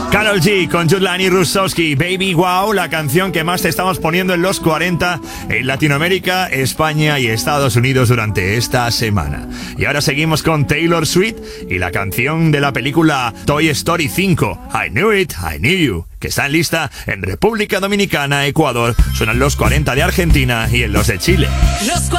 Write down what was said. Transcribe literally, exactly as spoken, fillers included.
Karol G con Jutlani Rusowski, Baby Wow, la canción que más te estamos poniendo en los cuarenta en Latinoamérica, España y Estados Unidos durante esta semana. Y ahora seguimos con Taylor Swift y la canción de la película Toy Story cinco, I Knew It, I Knew You, que está en lista en República Dominicana, Ecuador, suenan los cuarenta de Argentina y en los de Chile. Los